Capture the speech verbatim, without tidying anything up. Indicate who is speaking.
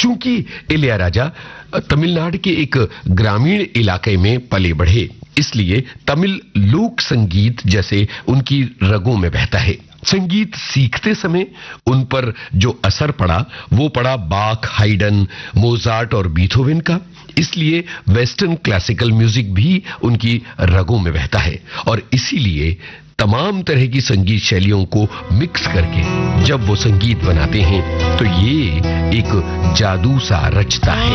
Speaker 1: चूंकि इलैयाराजा तमिलनाडु के एक ग्रामीण इलाके में पले बढ़े, इसलिए तमिल लोक संगीत जैसे उनकी रगों में बहता है। संगीत सीखते समय उन पर जो असर पड़ा वो पड़ा बाख, हाइडन, मोजार्ट और बीथोवन का। इसलिए वेस्टर्न क्लासिकल म्यूजिक भी उनकी रगों में बहता है और इसीलिए तमाम तरह की संगीत शैलियों को मिक्स करके जब वो संगीत बनाते हैं तो ये एक जादू सा रचता है।